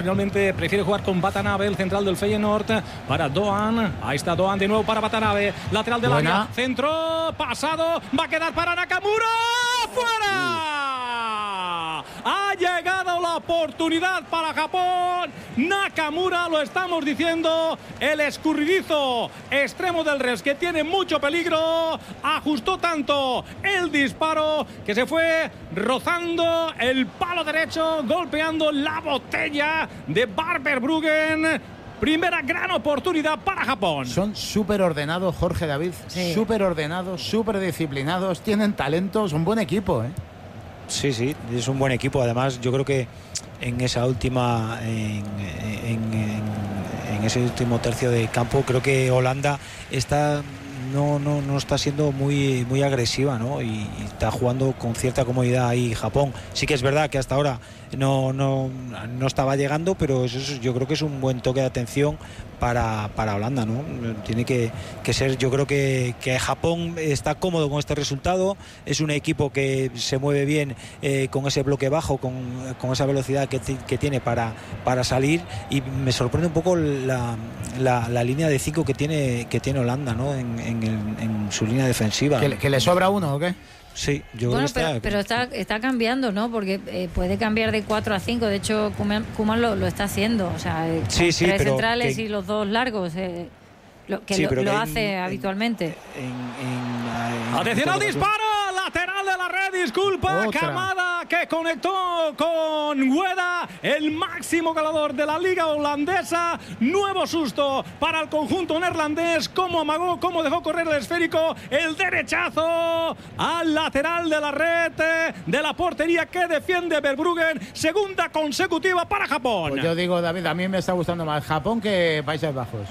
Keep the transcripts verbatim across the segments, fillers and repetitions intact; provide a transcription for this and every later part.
finalmente prefiere jugar con Watanabe, el central del Feyenoord, para Doan. Ahí está Doan de nuevo para Watanabe, lateral del Buena. área, centro, pasado, va a quedar para Nakamura. ¡Fuera! Ha llegado la oportunidad para Japón. Nakamura, lo estamos diciendo, el escurridizo extremo del Rennes, que tiene mucho peligro, ajustó tanto el disparo que se fue rozando el palo derecho, golpeando la botella de Barberbruggen. Primera gran oportunidad para Japón. Son súper ordenados, Jorge David. Sí. Súper ordenados, súper disciplinados. Tienen talento, son buen equipo, ¿eh? Sí, sí, es un buen equipo. Además, yo creo que en esa última, en, en, en, en ese último tercio de campo, creo que Holanda está no, no, no está siendo muy, muy agresiva, ¿no? Y, y está jugando con cierta comodidad ahí Japón. Sí que es verdad que hasta ahora no, no, no estaba llegando, pero eso es, yo creo que es un buen toque de atención para, para Holanda, ¿no? Tiene que, que ser, yo creo que, que Japón está cómodo con este resultado, es un equipo que se mueve bien eh, con ese bloque bajo, con, con esa velocidad que, que tiene para, para salir, y me sorprende un poco la, la, la línea de cinco que tiene, que tiene Holanda, ¿no? En, en, el, en su línea defensiva. ¿Que, ¿Que le sobra uno o qué? Sí, yo bueno, creo que está... pero, pero está, está cambiando, ¿no? Porque eh, puede cambiar de cuatro a cinco. De hecho, Koeman lo, lo está haciendo. O sea, eh, sí, sí, tres pero centrales que... y los dos largos. Eh, lo, que sí, lo, pero lo que hace en, habitualmente. En, en, en, Atención al disparo, lateral de la red, disculpa, Otra. Kamada, que conectó con Ueda, el máximo goleador de la liga holandesa. Nuevo susto para el conjunto neerlandés, cómo amagó, cómo dejó correr el esférico, el derechazo al lateral de la red de la portería que defiende Verbruggen. Segunda consecutiva para Japón. Pues yo digo, David, a mí me está gustando más Japón que Países Bajos.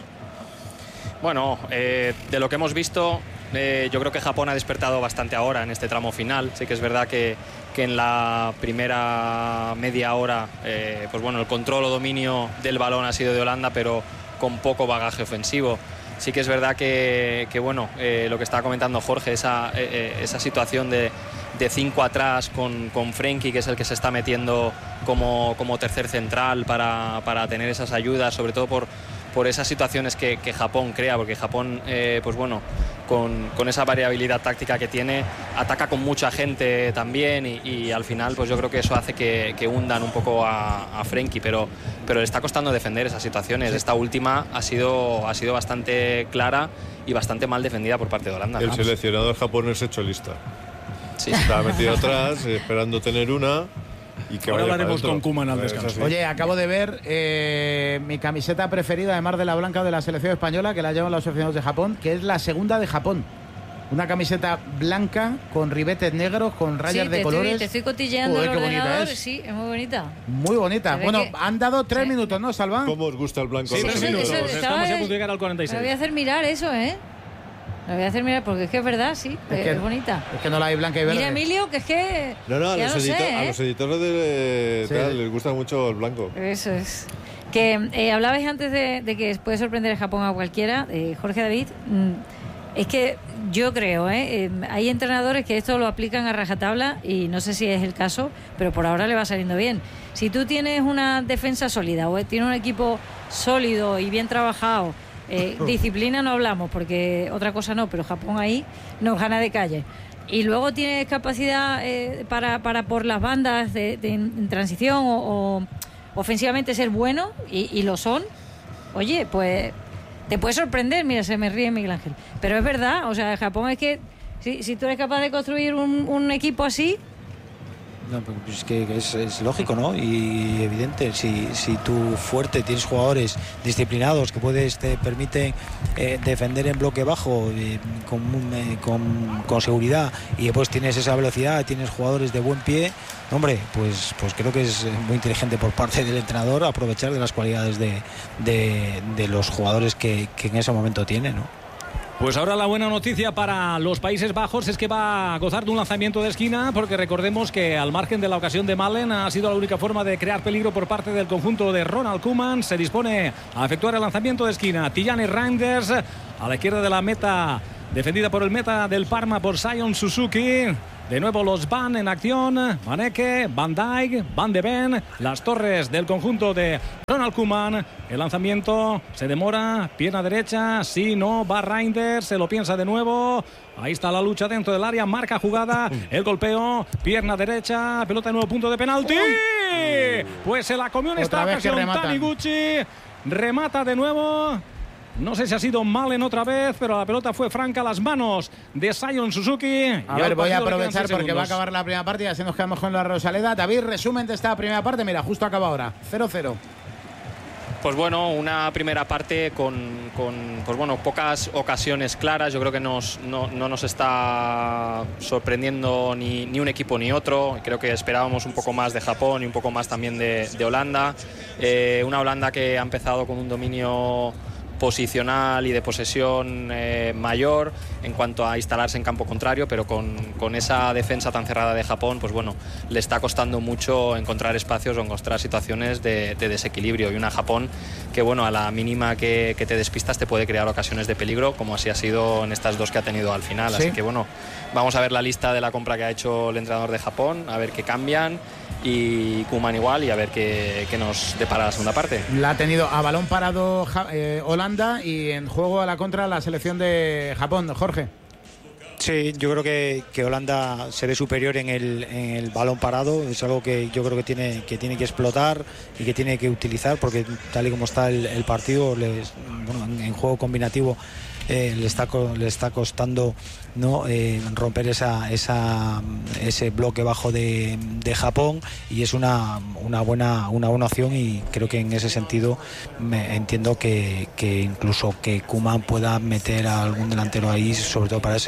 Bueno, eh, de lo que hemos visto, eh, yo creo que Japón ha despertado bastante ahora en este tramo final. Sí que es verdad que, que en la primera media hora, eh, pues bueno, el control o dominio del balón ha sido de Holanda, pero con poco bagaje ofensivo. Sí que es verdad que, que bueno, eh, lo que estaba comentando Jorge, esa, eh, esa situación de, de cinco atrás con, con Frenkie, que es el que se está metiendo como, como tercer central para, para tener esas ayudas, sobre todo por, por esas situaciones que, que Japón crea, porque Japón, eh, pues bueno, con, con esa variabilidad táctica que tiene, ataca con mucha gente también, y, y al final pues yo creo que eso hace que, que hundan un poco a, a Frenkie, pero, pero le está costando defender esas situaciones. Sí. Esta última ha sido, ha sido bastante clara y bastante mal defendida por parte de Holanda. El seleccionador japonés hecho lista. Sí. Está metido atrás, esperando tener una. Y que ahora vaya hablaremos para con Koeman al Pues descanso. Oye, acabo de ver eh, mi camiseta preferida, además de la blanca de la selección española, que la llevan los aficionados de Japón, que es la segunda de Japón. Una camiseta blanca con ribetes negros, con rayas sí, de te colores. Estoy, te estoy cotilleando Joder, el qué bonita ordenador. es. Sí, es muy bonita. Muy bonita. Bueno, que... han dado tres sí. minutos, ¿no, Salva? ¿Cómo os gusta el blanco? Sí, Los tres minutos. eso, Estamos estaba- a punto de llegar al cuarenta y Me seis. voy a hacer mirar eso, ¿eh? Me voy a hacer mirar porque es que es verdad, sí, Es es, que- es bonita. Es que no la hay blanca y verde. Mira, Emilio, que es que No, no, a ya los, no sé, edito- ¿eh? a los editores de Sí. tal les gusta mucho el blanco. Eso es. Que eh, hablabais antes de, de que puede sorprender a Japón a cualquiera, eh, Jorge David. mm, es que yo creo, ¿eh? Eh, hay entrenadores que esto lo aplican a rajatabla y no sé si es el caso, pero por ahora le va saliendo bien. Si tú tienes una defensa sólida o tienes un equipo sólido y bien trabajado, eh, disciplina no hablamos porque otra cosa no, pero Japón ahí nos gana de calle. Y luego tienes capacidad eh, para, para por las bandas de, de, en transición o, o ofensivamente ser bueno, y, y lo son. Oye, pues te puede sorprender. Mira, se me ríe Miguel Ángel, pero es verdad. O sea, Japón es que si, si tú eres capaz de construir un, un equipo así, No, pues es que es, es lógico, ¿no? Y evidente, si, si tú fuerte tienes jugadores disciplinados que puedes te permiten eh, defender en bloque bajo eh, con, eh, con, con seguridad, y después tienes esa velocidad, tienes jugadores de buen pie, hombre, pues, pues creo que es muy inteligente por parte del entrenador aprovechar de las cualidades de, de, de los jugadores que, que en ese momento tiene, ¿no? Pues ahora la buena noticia para los Países Bajos es que va a gozar de un lanzamiento de esquina, porque recordemos que al margen de la ocasión de Malen ha sido la única forma de crear peligro por parte del conjunto de Ronald Koeman. Se dispone a efectuar el lanzamiento de esquina Tijani Reinders a la izquierda de la meta, defendida por el meta del Parma por Sion Suzuki. De nuevo los Van en acción. Maneke, Van Dijk, Van de Ven. Las torres del conjunto de Ronald Koeman. El lanzamiento se demora. Pierna derecha. Sí, no. Va Reinders. Se lo piensa de nuevo. Ahí está la lucha dentro del área. Marca jugada. El golpeo. Pierna derecha. Pelota de nuevo, punto de penalti. Pues se la comió en esta ocasión Taniguchi. Remata de nuevo. No sé si ha sido Malen otra vez, pero la pelota fue franca a las manos de Sion Suzuki. A ver, voy a aprovechar porque va a acabar la primera parte y así nos quedamos con la Rosaleda. David, resumen de esta primera parte. Mira, justo acaba ahora. cero cero. Pues bueno, una primera parte con, con pues bueno, pocas ocasiones claras. Yo creo que nos, no, no nos está sorprendiendo ni, ni un equipo ni otro. Creo que esperábamos un poco más de Japón y un poco más también de, de Holanda. Eh, una Holanda que ha empezado con un dominio posicional y de posesión eh, mayor en cuanto a instalarse en campo contrario, pero con, con esa defensa tan cerrada de Japón, pues bueno, le está costando mucho encontrar espacios o encontrar situaciones de, de desequilibrio. Y una Japón que, bueno, a la mínima que, que te despistas te puede crear ocasiones de peligro, como así ha sido en estas dos que ha tenido al final. ¿Sí? Así que bueno, vamos a ver la lista de la compra que ha hecho el entrenador de Japón, a ver qué cambian, y Koeman igual, y a ver qué, qué nos depara la segunda parte. La ha tenido a balón parado eh, Holanda y en juego a la contra la selección de Japón. Jorge. Sí, yo creo que, que Holanda se ve superior en el, en el balón parado. Es algo que yo creo que tiene que, tiene que explotar y que tiene que utilizar, porque tal y como está el, el partido, les, bueno, en, en juego combinativo eh, le, está, le está costando, ¿no? Eh, romper esa, esa, ese bloque bajo de, de Japón, y es una, una, buena, una buena opción, y creo que en ese sentido me entiendo que, que incluso que Koeman pueda meter a algún delantero ahí, sobre todo para ese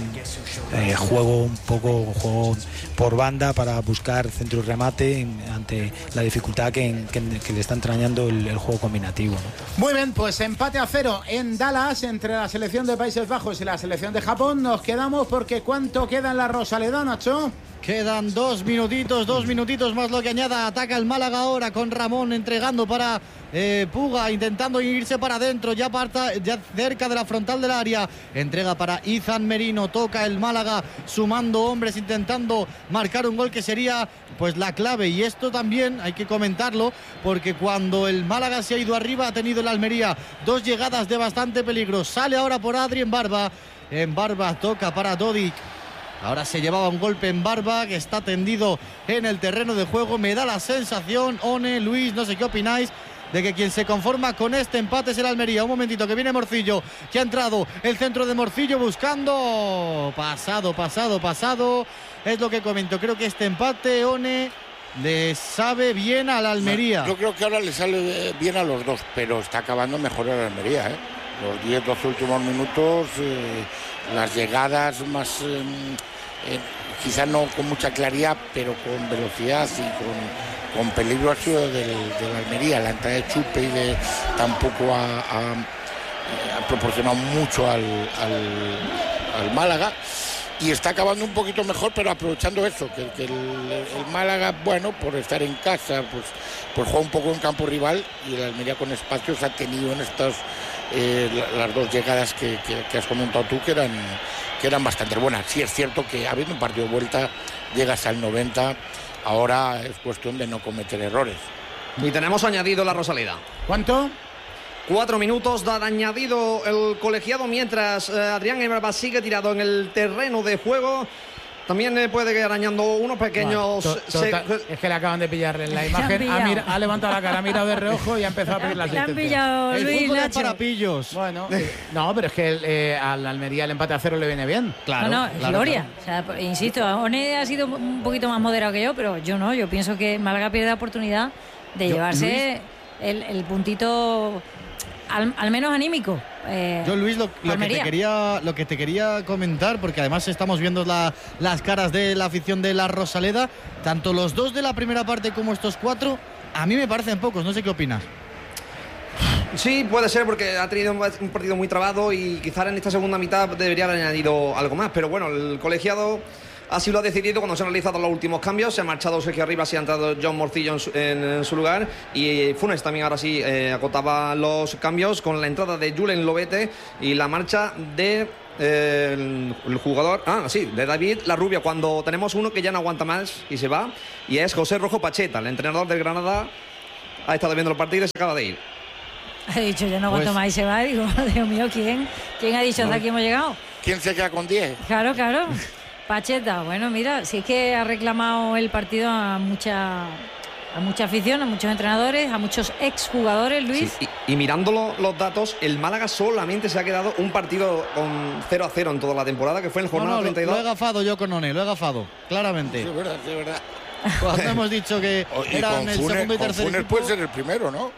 eh, juego un poco juego por banda, para buscar centro y remate ante la dificultad que, que, que le está entrañando el, el juego combinativo, ¿no? Muy bien, pues empate a cero en Dallas entre la selección de Países Bajos y la selección de Japón. Nos quedamos porque ¿cuánto queda en la Rosaleda, Nacho? Quedan dos minutitos, dos minutitos más lo que añada. Ataca el Málaga ahora con Ramón entregando para eh, Puga, intentando irse para adentro, ya, parta, ya cerca de la frontal del área. Entrega para Izan Merino, toca el Málaga sumando hombres, intentando marcar un gol que sería pues la clave. Y esto también hay que comentarlo, porque cuando el Málaga se ha ido arriba ha tenido el Almería dos llegadas de bastante peligro. Sale ahora por Adri en Barba, en Barba toca para Dodik. Ahora se llevaba un golpe en Barba, que está tendido en el terreno de juego. Me da la sensación, One, Luis, no sé qué opináis, de que quien se conforma con este empate es el Almería. Un momentito, que viene Morcillo, que ha entrado el centro de Morcillo buscando. Pasado, pasado, pasado. Es lo que comento. Creo que este empate, One, le sabe bien al Almería. Yo creo que ahora le sale bien a los dos, pero está acabando mejor el Almería, ¿eh? Los diez, doce últimos minutos, eh, las llegadas más... Eh, Eh, quizás no con mucha claridad, pero con velocidad y con, con peligro ha sido del, del Almería. La entrada de Chupe y de tampoco ha, ha, ha proporcionado mucho al, al, al Málaga, y está acabando un poquito mejor, pero aprovechando eso, que, que el, el Málaga, bueno, por estar en casa, pues, pues juega un poco en campo rival, y el Almería con espacios ha tenido en estas eh, las dos llegadas que, que, que has comentado tú, que eran que eran bastante buenas. Sí es cierto que habiendo un partido de vuelta, llegas al noventa, ahora es cuestión de no cometer errores. Y tenemos añadido la Rosaleda. ¿Cuánto? Cuatro minutos da añadido el colegiado, mientras eh, Adrián Emerba sigue tirado en el terreno de juego. También eh, puede ir arañando unos pequeños... Bueno, to, total, se... Es que le acaban de pillar en la imagen. Ha, mira, ha levantado la cara, ha mirado de reojo y ha empezado a pedir la asistencia. Le han pillado, el Luis, fútbol Nacho. es para pillos. Bueno, no, pero es que eh, al Almería el empate a cero le viene bien. Claro, no, no, es claro, gloria. Claro. O sea, insisto, One ha sido un poquito más moderado que yo, pero yo no. Yo pienso que Málaga pierde la oportunidad de yo, llevarse el, el puntito... Al, al menos anímico. Eh, Yo, Luis, lo, lo, que te quería, lo que te quería comentar, porque además estamos viendo la, las caras de la afición de la Rosaleda, tanto los dos de la primera parte como estos cuatro, a mí me parecen pocos. No sé qué opinas. Sí, puede ser, porque ha tenido un partido muy trabado y quizás en esta segunda mitad debería haber añadido algo más. Pero bueno, el colegiado así lo ha decidido cuando se han realizado los últimos cambios. Se ha marchado Sergio Arribas y ha entrado John Morcillo en su, en, en su lugar. Y Funes también ahora sí eh, acotaba los cambios con la entrada de Julen Lobete y la marcha de eh, el, el jugador, ah, sí, de David La Rubia, cuando tenemos uno que ya no aguanta más y se va, y es José Rojo Pacheta, el entrenador del Granada, ha estado viendo los partidos y se acaba de ir. Ha dicho, ya no aguanto Pues- más y se va. Digo, Dios mío, ¿quién? ¿Quién ha dicho hasta aquí hemos llegado? ¿Quién se queda con diez? Claro, claro. Pacheta, bueno, mira, si es que ha reclamado el partido a mucha a mucha afición, a muchos entrenadores, a muchos exjugadores, Luis. Sí, y, y mirando lo- los datos, el Málaga solamente se ha quedado un partido con cero a cero en toda la temporada, que fue en No, jornada no, lo, treinta y lo dos. he gafado yo con One, lo he gafado, Sí, claramente. es verdad, sí, es verdad. Cuando hemos dicho que O- Y eran con el Funes, segundo y con tercer Funes equipo. puede ser el primero, ¿no?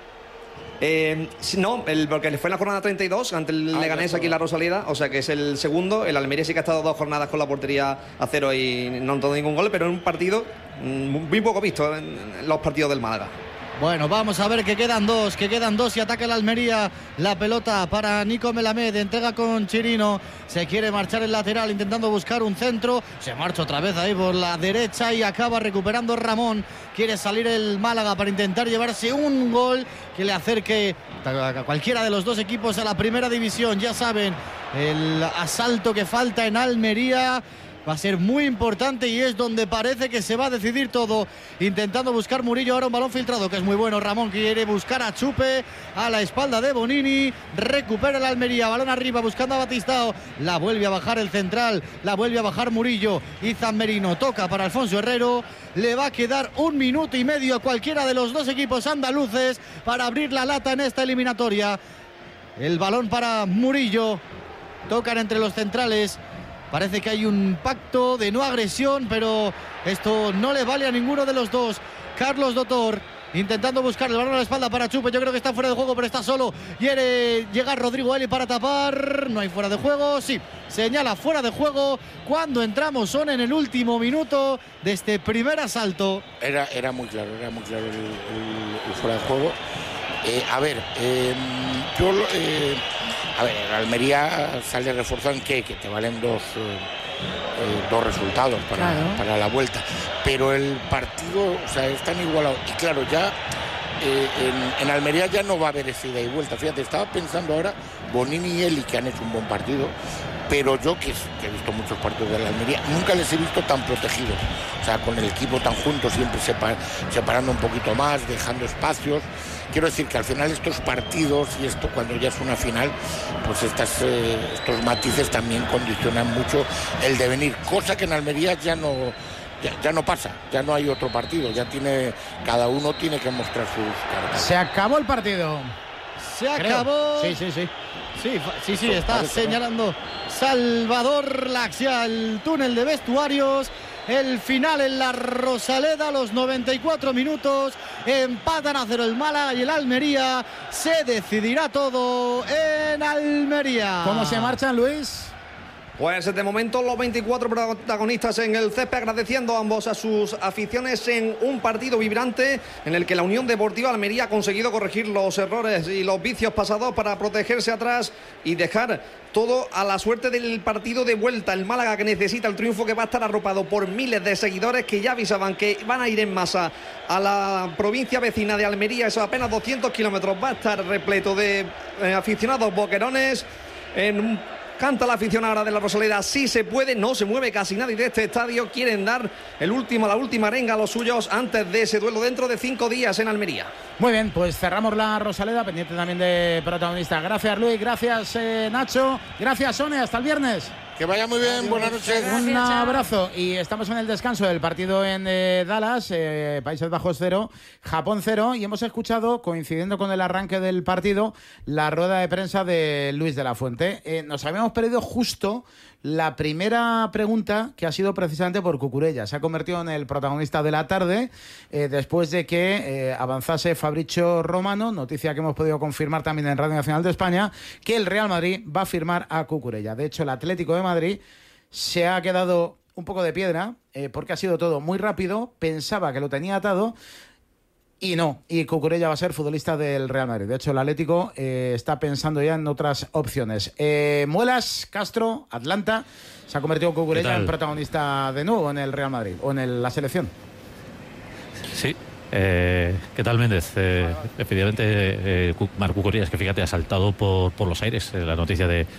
Eh, sí, no, el, porque fue en la jornada treinta y dos ante el Ah, Leganés ya, aquí en la Rosaleda, o sea que es el segundo. El Almería sí que ha estado dos jornadas con la portería a cero y no han dado ningún gol, pero en un partido mm, muy poco visto en, en los partidos del Málaga. Bueno, vamos a ver que quedan dos, que quedan dos y ataca el Almería. La pelota para Nico Melamed, entrega con Chirino, se quiere marchar el lateral intentando buscar un centro, se marcha otra vez ahí por la derecha y acaba recuperando Ramón. Quiere salir el Málaga para intentar llevarse un gol que le acerque a cualquiera de los dos equipos a la primera división. Ya saben, el asalto que falta en Almería va a ser muy importante y es donde parece que se va a decidir todo. Intentando buscar Murillo, ahora un balón filtrado que es muy bueno. Ramón quiere buscar a Chupe a la espalda de Bonini. Recupera el Almería, balón arriba buscando a Batistao. La vuelve a bajar el central, la vuelve a bajar Murillo. Izan Merino toca para Alfonso Herrero. Le va a quedar un minuto y medio a cualquiera de los dos equipos andaluces para abrir la lata en esta eliminatoria. El balón para Murillo. Tocan entre los centrales. Parece que hay un pacto de no agresión, pero esto no le vale a ninguno de los dos. Carlos Dotor intentando buscar el balón a la espalda para Chupe. Yo creo que está fuera de juego, pero está solo. Quiere llegar Rodrigo Eli para tapar. No hay fuera de juego. Sí, señala fuera de juego cuando entramos. Son en el último minuto de este primer asalto. Era, era muy claro, era muy claro el, el- el fuera de juego. Eh, a ver, eh, yo lo- eh, a ver, el Almería sale reforzado en que, que te valen dos, eh, eh, dos resultados para, Claro. para la vuelta. Pero el partido, o sea, es tan igualado. Y claro, ya eh, en, en Almería ya no va a haber esa ida y vuelta. Fíjate, estaba pensando ahora, Bonini y Eli, que han hecho un buen partido, pero yo que, que he visto muchos partidos de la Almería, nunca les he visto tan protegidos. O sea, con el equipo tan juntos, siempre sepa- separando un poquito más, dejando espacios. Quiero decir que al final estos partidos y esto cuando ya es una final, pues estas, eh, estos matices también condicionan mucho el devenir, cosa que en Almería ya no, ya, ya no pasa, ya no hay otro partido, ya tiene, cada uno tiene que mostrar sus cartas. Se acabó el partido. Se Creo. acabó. Sí, sí, sí. Sí, fa- sí, sí, Esto está parece, ¿no? señalando Salvador Laxia, el túnel de vestuarios. El final en la Rosaleda, los noventa y cuatro minutos. Empatan a cero el Málaga y el Almería. Se decidirá todo en Almería. ¿Cómo se marchan, Luis? Pues de momento los veinticuatro protagonistas en el césped, agradeciendo a ambos a sus aficiones en un partido vibrante en el que la Unión Deportiva Almería ha conseguido corregir los errores y los vicios pasados para protegerse atrás y dejar todo a la suerte del partido de vuelta. El Málaga que necesita el triunfo, que va a estar arropado por miles de seguidores que ya avisaban que van a ir en masa a la provincia vecina de Almería. Eso apenas doscientos kilómetros. Va a estar repleto de eh, aficionados boquerones. En un Canta la afición ahora de la Rosaleda, sí se puede, no se mueve casi nadie de este estadio. Quieren dar el último, la última arenga a los suyos antes de ese duelo dentro de cinco días en Almería. Muy bien, pues cerramos la Rosaleda, pendiente también de protagonista. Gracias, Luis, gracias, eh, Nacho, gracias, Sonia, hasta el viernes. Que vaya muy bien, buenas noches. Gracias, Un chao. abrazo y estamos en el descanso del partido en eh, Dallas, eh, Países Bajos cero, Japón cero, y hemos escuchado, coincidiendo con el arranque del partido, la rueda de prensa de Luis de la Fuente. Eh, nos habíamos perdido justo la primera pregunta, que ha sido precisamente por Cucurella. Se ha convertido en el protagonista de la tarde eh, después de que eh, avanzase Fabrizio Romano, noticia que hemos podido confirmar también en Radio Nacional de España, que el Real Madrid va a firmar a Cucurella. De hecho, el Atlético de Madrid se ha quedado un poco de piedra eh, porque ha sido todo muy rápido, pensaba que lo tenía atado y no, y Cucurella va a ser futbolista del Real Madrid. De hecho, el Atlético eh, está pensando ya en otras opciones. Eh, Muelas, Castro, Atlanta, se ha convertido Cucurella en protagonista de nuevo en el Real Madrid o en el- la selección. Sí. Eh, ¿Qué tal, Méndez? Eh, efectivamente, eh, Cu- Marc Cucurella, es que fíjate, ha saltado por, por los aires eh, la noticia de,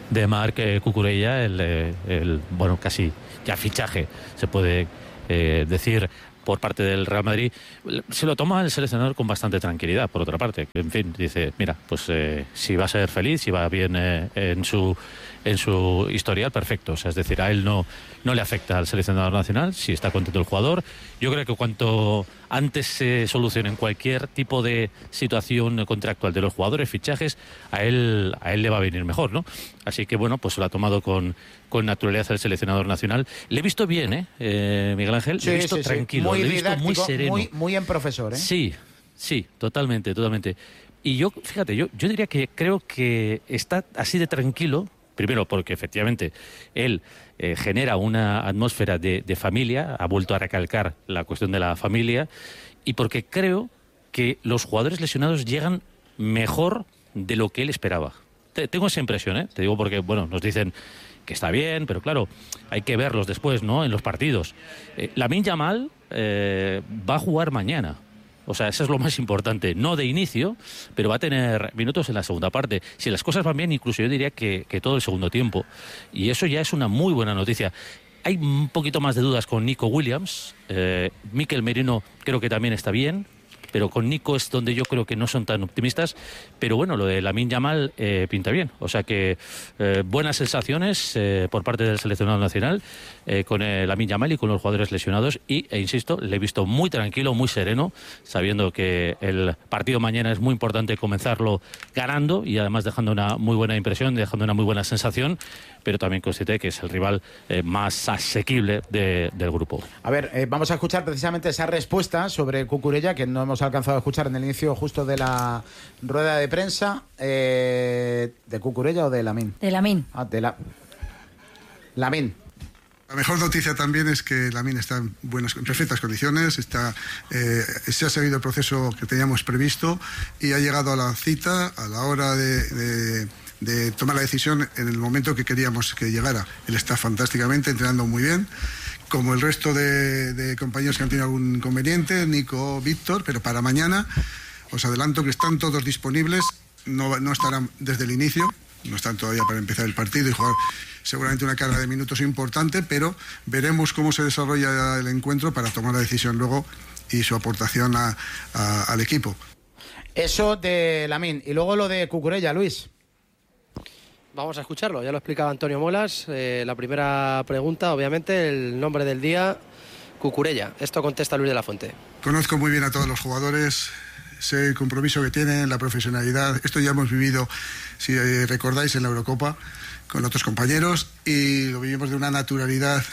de Marc eh, Cucurella, el, eh, el, bueno, casi ya fichaje, se puede eh, decir, por parte del Real Madrid. Se lo toma el seleccionador con bastante tranquilidad, por otra parte. En fin, dice, mira, pues eh, si va a ser feliz, si va bien eh, en su en su historial, perfecto. O sea, es decir, a él no, no le afecta al seleccionador nacional, si está contento el jugador. Yo creo que cuanto antes se solucionen cualquier tipo de situación contractual de los jugadores, fichajes, a él, a él le va a venir mejor, ¿no? Así que, bueno, pues lo ha tomado con, con naturalidad el seleccionador nacional. Le he visto bien, ¿eh, eh Miguel Ángel? Sí, le he visto sí, tranquilo, sí. Muy le he visto muy sereno. Muy, muy en profesor, ¿eh? Sí, sí, totalmente, totalmente. Y yo, fíjate, yo, yo diría que creo que está así de tranquilo. Primero porque efectivamente él eh, genera una atmósfera de, de familia, ha vuelto a recalcar la cuestión de la familia, y porque creo que los jugadores lesionados llegan mejor de lo que él esperaba. Te, tengo esa impresión, ¿eh? Te digo porque, bueno, nos dicen que está bien, pero claro, hay que verlos después, ¿no?, en los partidos. Eh, Lamine Yamal eh, va a jugar mañana. O sea, eso es lo más importante. No de inicio, pero va a tener minutos en la segunda parte. Si las cosas van bien, incluso yo diría que, que todo el segundo tiempo. Y eso ya es una muy buena noticia. Hay un poquito más de dudas con Nico Williams. Eh, Mikel Merino creo que también está bien, pero con Nico es donde yo creo que no son tan optimistas. Pero bueno, lo de Lamine Yamal eh, pinta bien. O sea que eh, buenas sensaciones eh, por parte del seleccionado nacional eh, con eh, Lamine Yamal y con los jugadores lesionados. Y, e insisto, le he visto muy tranquilo, muy sereno, sabiendo que el partido mañana es muy importante comenzarlo ganando y además dejando una muy buena impresión, dejando una muy buena sensación, pero también consciente que es el rival eh, más asequible de, del grupo. A ver, eh, vamos a escuchar precisamente esa respuesta sobre Cucurella, que no hemos alcanzado a escuchar en el inicio justo de la rueda de prensa. Eh, ¿De Cucurella o de Lamine? De Lamine. Ah, de la... Lamine. La mejor noticia también es que Lamine está en, buenas, en perfectas condiciones, está, eh, se ha seguido el proceso que teníamos previsto y ha llegado a la cita a la hora de, de, de tomar la decisión en el momento que queríamos que llegara. Él está fantásticamente, entrenando muy bien, como el resto de, de compañeros que han tenido algún inconveniente, Nico, Víctor, pero para mañana os adelanto que están todos disponibles, no, no estarán desde el inicio, no están todavía para empezar el partido y jugar seguramente una carga de minutos importante, pero veremos cómo se desarrolla el encuentro para tomar la decisión luego y su aportación a, a, al equipo. Eso de Lamine. Y luego lo de Cucurella, Luis. Vamos a escucharlo, ya lo explicaba Antonio Molas. Eh, la primera pregunta, obviamente, el nombre del día, Cucurella. Esto contesta Luis de la Fuente. Conozco muy bien a todos los jugadores, sé el compromiso que tienen, la profesionalidad. Esto ya hemos vivido, si recordáis, en la Eurocopa con otros compañeros y lo vivimos de una naturalidad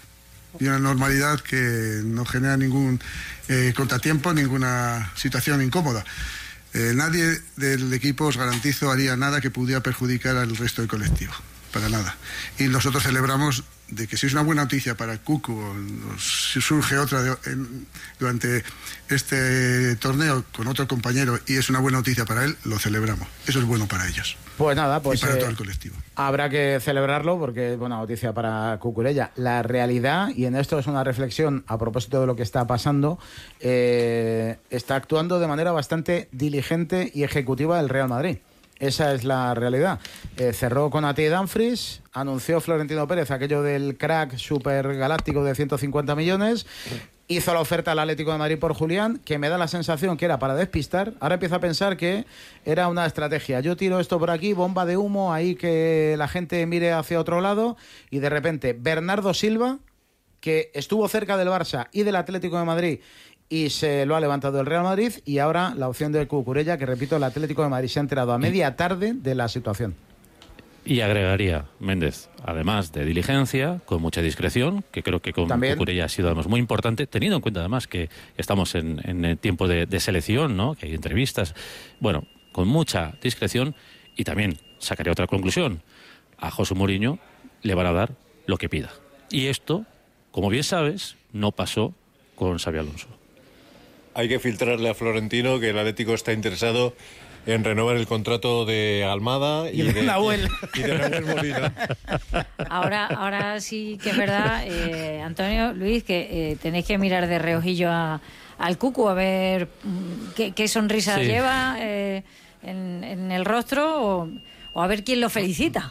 y una normalidad que no genera ningún eh, contratiempo, ninguna situación incómoda. Eh, nadie del equipo, os garantizo, haría nada que pudiera perjudicar al resto del colectivo, para nada. Y nosotros celebramos de que si es una buena noticia para Cucu, o si surge otra de, en, durante este torneo con otro compañero y es una buena noticia para él, lo celebramos. Eso es bueno para ellos. Pues nada, pues y para eh, todo el colectivo. Habrá que celebrarlo porque es buena noticia para Cucurella. La realidad, y en esto es una reflexión a propósito de lo que está pasando, eh, está actuando de manera bastante diligente y ejecutiva el Real Madrid. Esa es la realidad. Eh, cerró con A T Dumfries, anunció Florentino Pérez aquello del crack super galáctico de ciento cincuenta millones, hizo la oferta al Atlético de Madrid por Julián, que me da la sensación que era para despistar. Ahora empiezo a pensar que era una estrategia. Yo tiro esto por aquí, bomba de humo, ahí que la gente mire hacia otro lado, y de repente Bernardo Silva, que estuvo cerca del Barça y del Atlético de Madrid, y se lo ha levantado el Real Madrid, y ahora la opción de Cucurella, que repito, el Atlético de Madrid se ha enterado a media tarde de la situación. Y agregaría, Méndez, además de diligencia, con mucha discreción, que creo que con ¿También? Cucurella ha sido además muy importante, teniendo en cuenta además que estamos en, en el tiempo de, de selección, ¿no?, que hay entrevistas, bueno, con mucha discreción, y también sacaría otra conclusión. A José Mourinho le van a dar lo que pida. Y esto, como bien sabes, no pasó con Xabi Alonso. Hay que filtrarle a Florentino que el Atlético está interesado en renovar el contrato de Almada y, y de, de Nahuel. Y de Nahuel Molina. Ahora, ahora sí que es verdad, eh, Antonio, Luis, que eh, tenéis que mirar de reojillo a, al Cucu a ver qué, qué sonrisa sí. lleva eh, en, en el rostro o, o a ver quién lo felicita.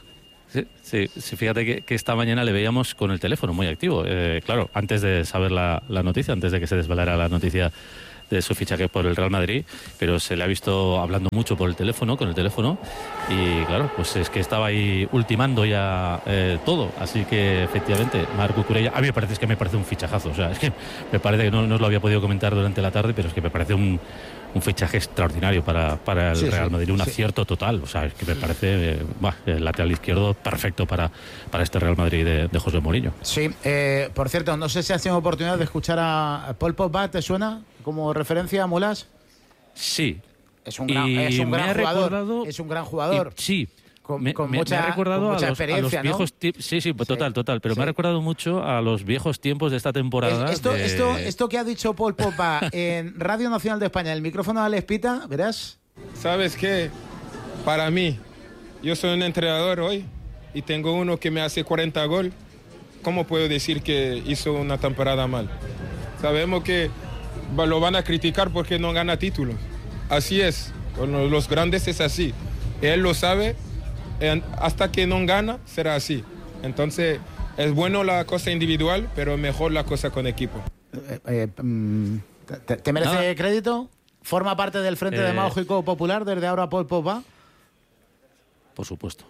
Sí, sí, sí, fíjate que, que esta mañana le veíamos con el teléfono muy activo. Eh, claro, antes de saber la, la noticia, antes de que se desvelara la noticia de su fichaje por el Real Madrid, pero se le ha visto hablando mucho por el teléfono, con el teléfono, y claro, pues es que estaba ahí ultimando ya eh, todo. Así que efectivamente, Marc Cucurella, a mí me parece, es que me parece un fichajazo. O sea, es que me parece que no, no os lo había podido comentar durante la tarde, pero es que me parece un un fichaje extraordinario para, para el sí, Real Madrid, sí, un sí. acierto total. O sea, es que me parece eh, bah, el lateral izquierdo perfecto para, para este Real Madrid de, de José Mourinho. Sí, eh, por cierto, no sé si has tenido oportunidad de escuchar a Paul Pogba, ¿te suena como referencia, Molas? Sí. Es un gran, es un gran jugador. Es un gran jugador. Y, sí. Con, me, con me, mucha, me ha recordado con mucha a, los, experiencia, a los viejos ¿no? tiempos. Sí, sí, total, sí. total. Pero sí. me ha recordado mucho a los viejos tiempos de esta temporada. Esto, de... esto, esto que ha dicho Paul Pogba en Radio Nacional de España, el micrófono de Alex Pita, ¿verás? ¿Sabes qué? Para mí, yo soy un entrenador hoy y tengo uno que me hace cuarenta goles. ¿Cómo puedo decir que hizo una temporada mal? Sabemos que lo van a criticar porque no gana títulos. Así es. Con los grandes es así. Él lo sabe. Hasta que no gana, será así. Entonces, es bueno la cosa individual, pero mejor la cosa con equipo. Eh, eh, ¿te, ¿Te merece Nada. crédito? ¿Forma parte del Frente eh... Demagógico Popular desde ahora Paul Pogba? Por supuesto.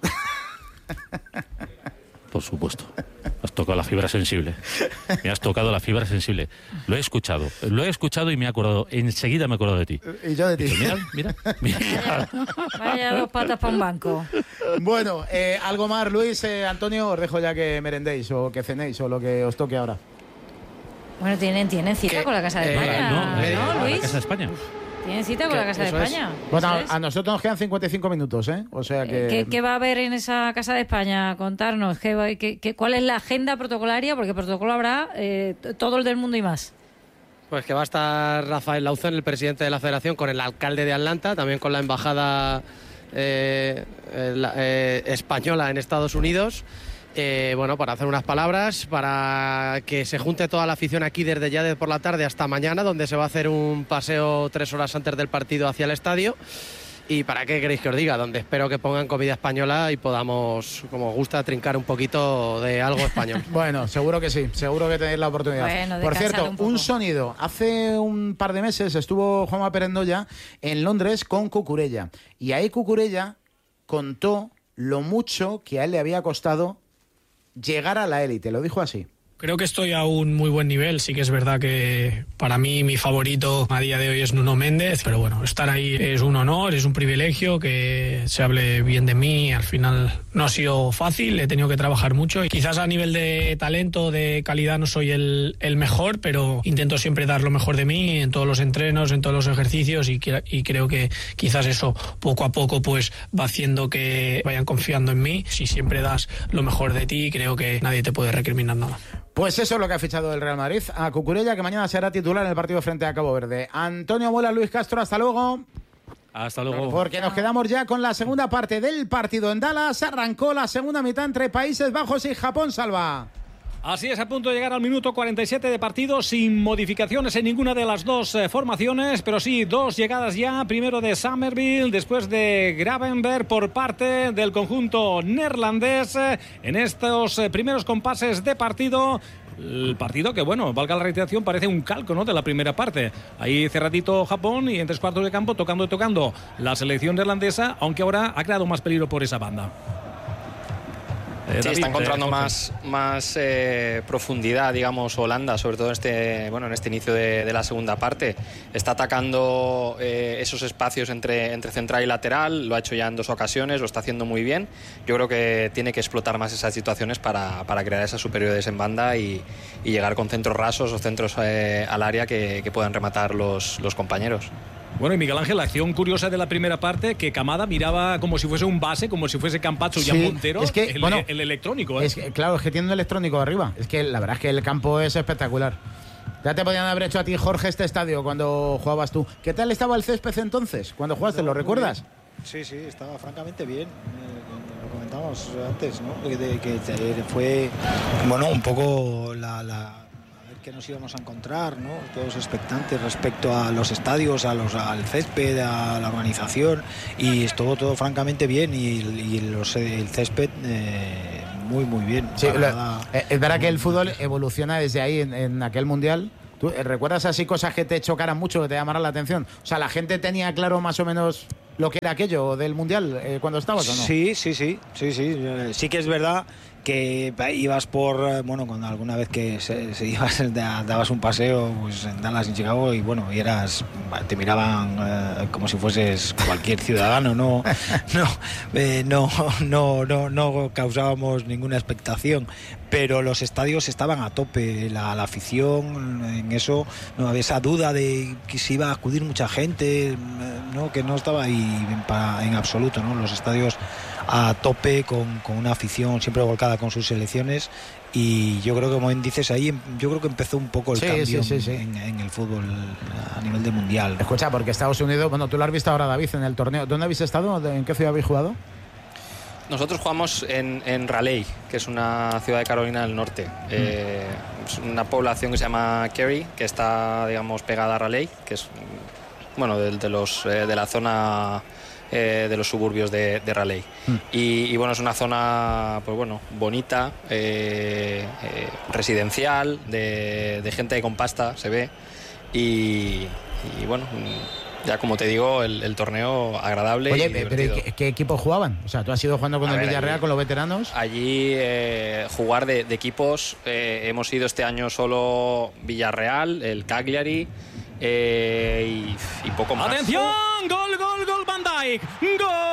Por supuesto. Has tocado la fibra sensible. Me has tocado la fibra sensible. Lo he escuchado. Lo he escuchado y me he acordado. Enseguida me he acordado de ti. Y yo de ti. Mira, mira. mira. Vaya dos patas para un banco. Bueno, eh, algo más, Luis, eh, Antonio, os dejo ya que merendéis o que cenéis o lo que os toque ahora. Bueno, tienen, tienen cita ¿Qué? con la Casa de España. Eh, no, ¿no, Luis? La Casa de España. Tienen cita con la Casa de España. Es. Bueno, a, a nosotros nos quedan cincuenta y cinco minutos, ¿eh? O sea que... ¿Qué, qué va a haber en esa Casa de España? Contarnos. ¿qué, qué, qué, ¿Cuál es la agenda protocolaria? Porque protocolo habrá eh, todo el del mundo y más. Pues que va a estar Rafael Lauzón, el presidente de la Federación, con el alcalde de Atlanta, también con la embajada eh, eh, eh, española en Estados Unidos. Eh, bueno, para hacer unas palabras, para que se junte toda la afición aquí desde ya de por la tarde hasta mañana, donde se va a hacer un paseo tres horas antes del partido hacia el estadio. Y para qué queréis que os diga, donde espero que pongan comida española y podamos, como os gusta, trincar un poquito de algo español. Bueno, seguro que sí, seguro que tenéis la oportunidad. Bueno, por cierto, un, un sonido. Hace un par de meses estuvo Juanma Perendoya en Londres con Cucurella. Y ahí Cucurella contó lo mucho que a él le había costado llegar a la élite, lo dijo así. Creo que estoy a un muy buen nivel. Sí que es verdad que para mí mi favorito a día de hoy es Nuno Méndez, pero bueno, estar ahí es un honor, es un privilegio que se hable bien de mí. Al final no ha sido fácil, he tenido que trabajar mucho y quizás a nivel de talento, de calidad no soy el, el mejor, pero intento siempre dar lo mejor de mí en todos los entrenos, en todos los ejercicios y, y creo que quizás eso poco a poco pues va haciendo que vayan confiando en mí. Si siempre das lo mejor de ti, creo que nadie te puede recriminar nada. Pues eso es lo que ha fichado el Real Madrid a Cucurella, que mañana será titular en el partido frente a Cabo Verde. Antonio Mola, Luis Castro, hasta luego. Hasta luego. Porque nos quedamos ya con la segunda parte del partido en Dallas. Arrancó la segunda mitad entre Países Bajos y Japón, Salva. Así es, a punto de llegar al minuto cuarenta y siete de partido, sin modificaciones en ninguna de las dos eh, formaciones, pero sí dos llegadas ya, primero de Somerville, después de Gravenberg por parte del conjunto neerlandés eh, en estos eh, primeros compases de partido. El partido que, bueno, valga la reiteración, parece un calco, ¿no?, de la primera parte. Ahí cerradito Japón y en tres cuartos de campo tocando y tocando la selección neerlandesa, aunque ahora ha creado más peligro por esa banda. Sí, David, está encontrando eh, más, más eh, profundidad, digamos, Holanda, sobre todo en este, bueno, en este inicio de, de la segunda parte. Está atacando eh, esos espacios entre, entre central y lateral, lo ha hecho ya en dos ocasiones, lo está haciendo muy bien. Yo creo que tiene que explotar más esas situaciones para, para crear esas superioridades en banda y, y llegar con centros rasos o centros eh, al área que, que puedan rematar los, los compañeros. Bueno, y Miguel Ángel, la acción curiosa de la primera parte, que Kamada miraba como si fuese un base, como si fuese Campacho y sí, Montero, es que, el, bueno, el electrónico. ¿eh? Es que, claro, es que tiene un electrónico arriba. Es que la verdad es que el campo es espectacular. Ya te podían haber hecho a ti, Jorge, este estadio cuando jugabas tú. ¿Qué tal estaba el césped entonces, cuando jugaste? ¿Lo recuerdas? Sí, sí, estaba francamente bien. Eh, lo comentábamos antes, ¿no? De, que fue, bueno, un poco la... la que nos íbamos a encontrar, ¿no? Todos expectantes respecto a los estadios, a los, al césped, a la organización, y estuvo todo francamente bien, y, y los, el césped eh, muy muy bien. Sí, lo, es verdad que el fútbol evoluciona desde ahí en, en aquel mundial. ¿Tú recuerdas así cosas que te chocaran mucho, que te llamaran la atención? O sea, ¿la gente tenía claro más o menos lo que era aquello del mundial eh, cuando estabas o no? Sí, sí, sí, sí, sí. Sí que es verdad que ibas por, bueno, cuando alguna vez que se, se ibas, dabas un paseo pues en Dallas, en Chicago, y bueno, y eras, te miraban eh, como si fueses cualquier ciudadano, no, no, eh, no, no, no, no causábamos ninguna expectación, pero los estadios estaban a tope, la, la afición, en eso no había esa duda de que se iba a acudir mucha gente, no, que no estaba ahí en, para, en absoluto, ¿no? Los estadios a tope, con, con una afición siempre volcada con sus selecciones, y yo creo que, como bien dices, ahí yo creo que empezó un poco el sí, cambio sí, sí, sí. En, en el fútbol a nivel de mundial. Escucha, porque Estados Unidos, bueno, tú lo has visto ahora, David, en el torneo. ¿Dónde habéis estado? ¿En qué ciudad habéis jugado? Nosotros jugamos en, en Raleigh, que es una ciudad de Carolina del Norte. Mm. Eh, es una población que se llama Cary, que está, digamos, pegada a Raleigh, que es, bueno, de, de los eh, de la zona eh, de los suburbios de, de Raleigh. Mm. Y, y bueno, es una zona, pues bueno, bonita, eh, eh, residencial, de, de gente con pasta, se ve. Y, y bueno, ya como te digo, el, el torneo agradable. Oye, y pero divertido. ¿qué, ¿qué equipos jugaban? O sea, tú has ido jugando con A el ver, Villarreal, allí, con los veteranos. Allí eh, jugar de, de equipos, eh, hemos ido este año solo Villarreal, el Cagliari eh, y, y poco más. ¡Atención! ¡Gol, gol, gol, Van Dijk! ¡Gol!